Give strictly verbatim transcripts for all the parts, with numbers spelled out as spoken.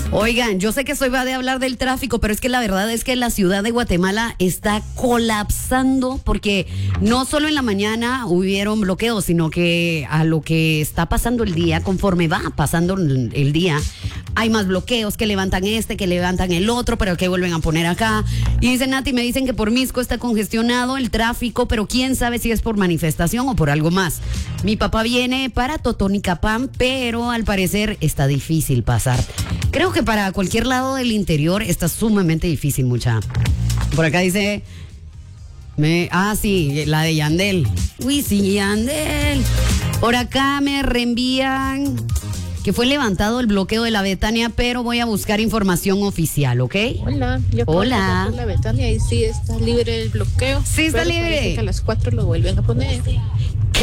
Oigan, yo sé que soy va de hablar del tráfico, pero es que la verdad es que la ciudad de Guatemala está colapsando porque no solo en la mañana hubieron bloqueos, sino que a lo que está pasando el día, conforme va pasando el día, hay más bloqueos que levantan este, que levantan el otro, pero que vuelven a poner acá. Y dicen, Nati, me dicen que por Misco está congestionado el tráfico, pero quién sabe si es por manifestación o por algo más. Mi papá viene para Totonicapán, pero al parecer está difícil pasar. Creo que para cualquier lado del interior está sumamente difícil, mucha. Por acá dice... Me, ah, sí, la de Yandel. Uy, sí, Yandel. Por acá me reenvían que fue levantado el bloqueo de la Betania, pero voy a buscar información oficial, ¿ok? Hola, yo Hola. creo que la Betania y sí está libre el bloqueo. Sí está pero libre. parece que a las cuatro lo vuelven a poner. ¿Qué?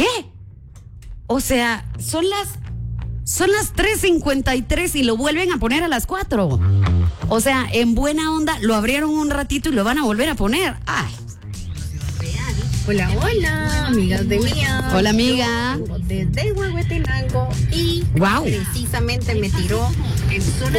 O sea, son las... Son las tres cincuenta y tres y lo vuelven a poner a las cuatro. O sea, en buena onda, lo abrieron un ratito y lo van a volver a poner. Ay. Hola, hola, amigas de mía. Hola, amiga. Yo desde Huehuetenango y Wow. precisamente me tiró por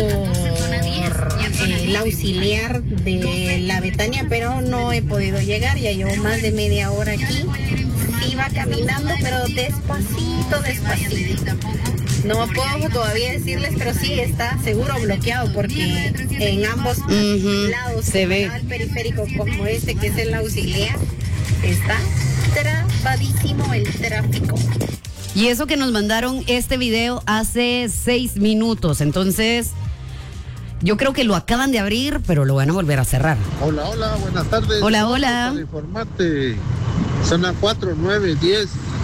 eh, el auxiliar de la Betania, pero no he podido llegar. Ya llevo más de media hora aquí. Iba caminando, pero despacito, despacito. No puedo todavía decirles, pero sí está seguro bloqueado porque en ambos Uh-huh. lados Se ve. el periférico como este que es el auxiliar está trabadísimo el tráfico. Y eso que nos mandaron este video hace seis minutos. Entonces, yo creo que lo acaban de abrir, pero lo van a volver a cerrar. Hola, hola, buenas tardes. Hola, hola. Para informarte, zona cuatro, nueve, diez,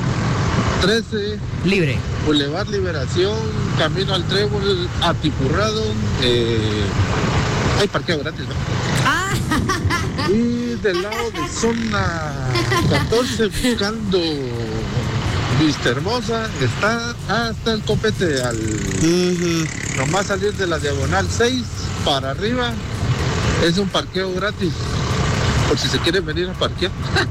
trece, Libre. Boulevard Liberación, camino al Trébol, Atipurrado, eh, hay parqueo gratis, ¿no? Ah, Y del lado de zona catorce, buscando Vista Hermosa, está hasta el copete al... uh-huh. Nomás salir de la diagonal seis para arriba, es un parqueo gratis, por si se quieren venir a parquear.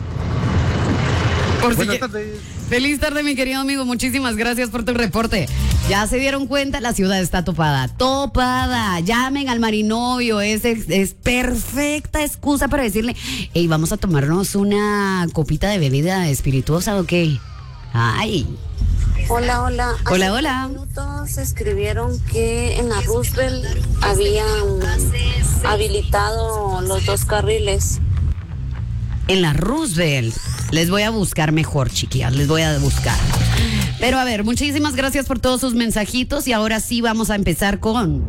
Por si Buenas que- tardes. Feliz tarde, mi querido amigo. Muchísimas gracias por tu reporte. Ya se dieron cuenta, la ciudad está topada. Topada. Llamen al marinovio. Es, es, es perfecta excusa para decirle, hey, vamos a tomarnos una copita de bebida espirituosa, ¿ok? Ay. Hola, hola. Hace Hola, hola. minutos escribieron que en la Roosevelt habían habilitado los dos carriles. En la Roosevelt. Les voy a buscar mejor, chiquillas. Les voy a buscar. Pero a ver, muchísimas gracias por todos sus mensajitos. Y ahora sí vamos a empezar con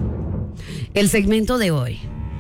el segmento de hoy.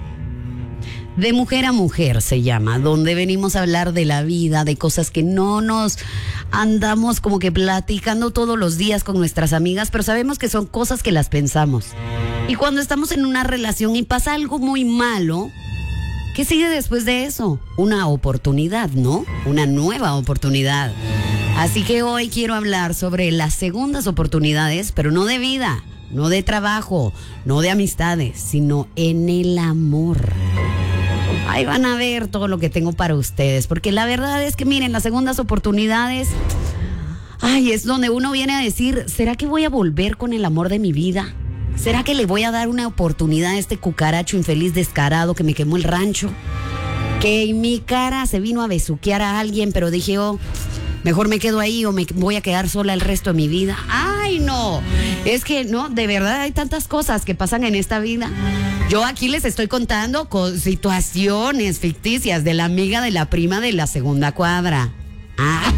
De mujer a mujer se llama, donde venimos a hablar de la vida, de cosas que no nos andamos como que platicando todos los días con nuestras amigas, pero sabemos que son cosas que las pensamos. Y cuando estamos en una relación y pasa algo muy malo, ¿qué sigue después de eso? Una oportunidad, ¿no? Una nueva oportunidad. Así que hoy quiero hablar sobre las segundas oportunidades, pero no de vida, no de trabajo, no de amistades, sino en el amor. Ahí van a ver todo lo que tengo para ustedes, porque la verdad es que miren, las segundas oportunidades, ay, es donde uno viene a decir, ¿será que voy a volver con el amor de mi vida? ¿Será que le voy a dar una oportunidad a este cucaracho infeliz descarado que me quemó el rancho? Que en mi cara se vino a besuquear a alguien, pero dije, oh, mejor me quedo ahí o me voy a quedar sola el resto de mi vida. ¡Ay, no! Es que, no, de verdad hay tantas cosas que pasan en esta vida. Yo aquí les estoy contando con situaciones ficticias de la amiga de la prima de la segunda cuadra. Ah.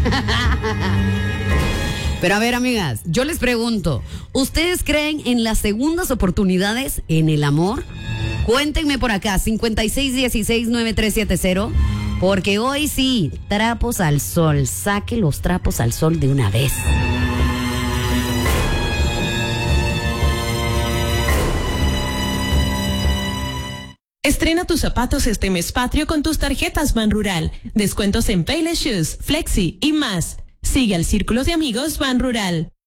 Pero a ver, amigas, yo les pregunto, ¿ustedes creen en las segundas oportunidades en el amor? Cuéntenme por acá, cincuenta y seis dieciséis noventa y tres setenta, porque hoy sí, trapos al sol, saque los trapos al sol de una vez. Estrena tus zapatos este mes patrio con tus tarjetas Banrural. Descuentos en Payless Shoes, Flexi y más. Sigue al Círculo de Amigos Banrural.